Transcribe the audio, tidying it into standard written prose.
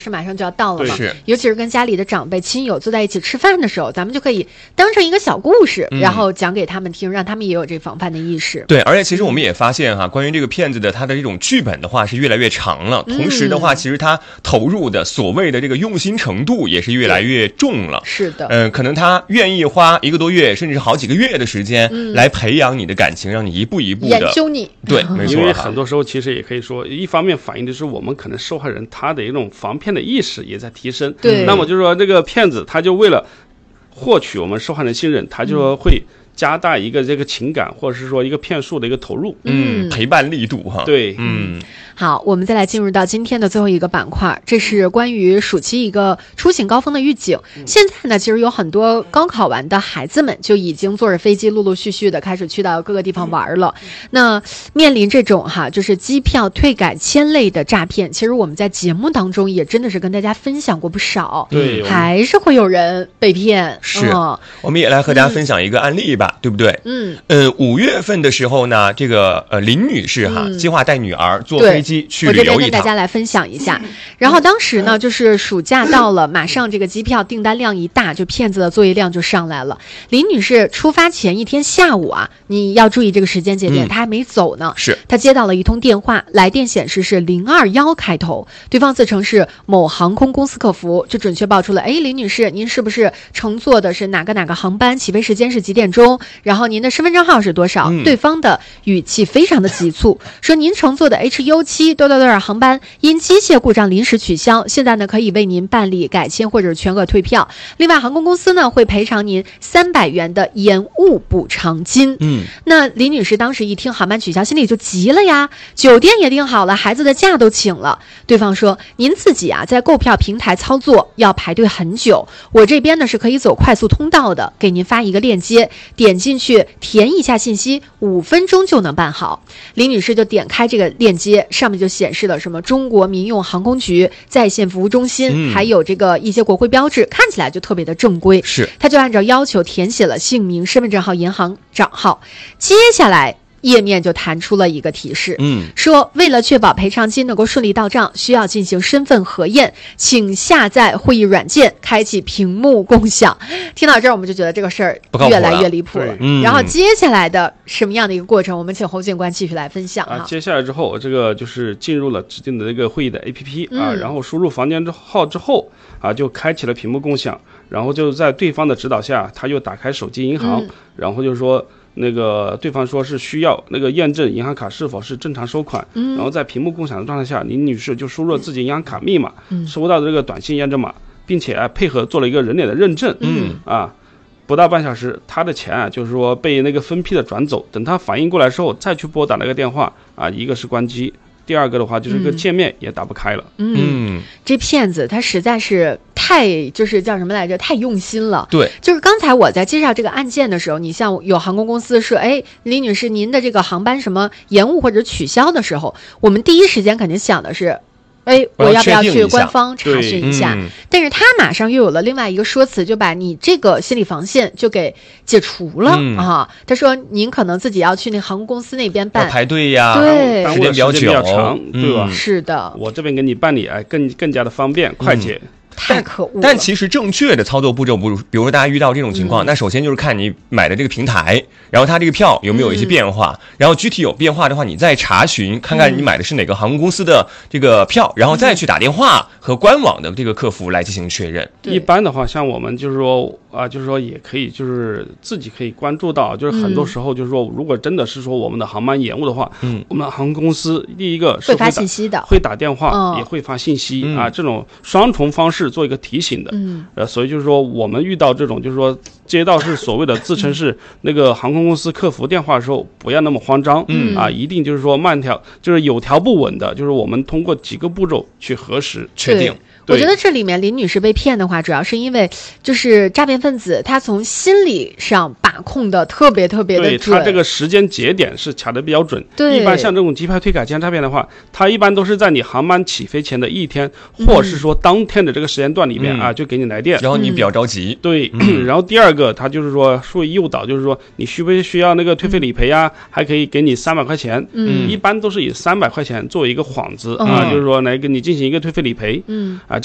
是马上就要到了嘛， 是， 尤其是跟家里的长辈亲友坐在一起吃饭的时候，咱们就可以当成一个小故事，然后讲给他们听，让他们也有这防范的意识。 对，而且其实我们也发现哈，关于这个片子的它的这种剧本的话是越来越长了，同时的话，其实它投入的所谓的这个用心程度也是越来越重了。 是的， 可能他愿意花1个多月甚至好几个月的时间来培养你的感情，让你一步一步的研究你。 对，没错。 因为很多时候其实也可以说，一方面反映的是我们可能受害人他的一种防骗的意识也在提升。 对， 那么就是说这个骗子他就为了获取我们受害人信任，他就说会加大一个这个情感，或者是说一个骗术的一个投入， 陪伴力度哈。 对， 好，我们再来进入到今天的最后一个板块，这是关于暑期一个出行高峰的预警。现在呢，其实有很多高考完的孩子们就已经坐着飞机陆陆续续的开始去到各个地方玩了。那面临这种就是机票退改签类的诈骗，其实我们在节目当中也真的是跟大家分享过不少。 对， 还是会有人被骗。 是，我们也来和大家分享一个案例吧，对不对？5月份的时候呢，这个林女士计划带女儿坐飞机去旅游一趟， 我这边跟大家来分享一下。然后当时呢，就是暑假到了，马上这个机票订单量一大，就骗子的作业量就上来了。林女士出发前一天下午你要注意这个时间节点，她还没走呢。 是， 她接到了一通电话，来电显示是021开头，对方自称是某航空公司客服，就准确报出了，林女士，您是不是乘坐的是哪个航班，起飞时间是几点钟，然后您的身份证号是多少？对方的语气非常的急促，说您乘坐的 HU7多少航班因机械故障临时取消，现在呢可以为您办理改签或者全额退票。另外航空公司呢会赔偿您300元的延误补偿金。那林女士当时一听航班取消，心里就急了呀，酒店也订好了，孩子的假都请了。对方说，您自己在购票平台操作要排队很久，我这边呢是可以走快速通道的，给您发一个链接，点进去填一下信息，5分钟就能办好。林女士就点开这个链接，上面就显示了什么中国民用航空局在线服务中心，还有这个一些国徽标志，看起来就特别的正规。 是， 她就按照要求填写了姓名、身份证号、银行账号。接下来页面就弹出了一个提示，说为了确保赔偿金能够顺利到账，需要进行身份核验，请下载会议软件，开启屏幕共享。听到这儿，我们就觉得这个事儿越来越离谱了。然后接下来的什么样的一个过程，我们请侯警官继续来分享接下来之后，这个就是进入了指定的这个会议的 APP 然后输入房间号之后就开启了屏幕共享，然后就在对方的指导下，他就打开手机银行，然后就说那个对方说是需要那个验证银行卡是否是正常收款，然后在屏幕共享的状态下，林女士就输入了自己银行卡密码，收到的这个短信验证码，并且配合做了一个人脸的认证，不到半小时，她的钱就是说被那个分批的转走。等她反应过来之后，再去拨打那个电话一个是关机，第二个的话就是这个界面也打不开了。 这骗子他实在是太就是叫什么来着，太用心了。 对， 就是刚才我在介绍这个案件的时候，你像有航空公司说，李女士您的这个航班什么延误或者取消的时候，我们第一时间肯定想的是我要不要去官方查询一下？但是他马上又有了另外一个说辞，就把你这个心理防线就给解除了他说您可能自己要去那航空公司那边办， 要排队呀， 对， 时间比较长，对吧？ 是的， 我这边给你办理更加的方便快捷。 太可恶了。 但其实正确的操作步骤，比如说大家遇到这种情况，那首先就是看你买的这个平台，然后它这个票有没有一些变化，然后具体有变化的话，你再查询看看你买的是哪个航空公司的这个票，然后再去打电话和官网的这个客服来进行确认。 一般的话，像我们就是说也可以就是自己可以关注到，就是很多时候就是说，如果真的是说我们的航班延误的话，我们航空公司第一个是会发信息的， 会打电话，也会发信息这种双重方式做一个提醒的。所以就是说我们遇到这种就是说接到是所谓的自称是那个航空公司客服电话的时候，不要那么慌张，一定就是说就是有条不紊的，就是我们通过几个步骤去核实确定。 我觉得这里面林女士被骗的话，主要是因为就是诈骗分子他从心理上把控的特别特别的准， 对，他这个时间节点是卡的比较准。 对， 一般像这种机票退改签诈骗的话，它一般都是在你航班起飞前的一天，或者是说当天的这个时间段里面就给你来电， 然后你比较着急。 对，然后第二个他就是说属于诱导，就是说你需不需要那个退费理赔呀，还可以给你300块钱。一般都是以300块钱作为一个幌子就是说来跟你进行一个退费理赔。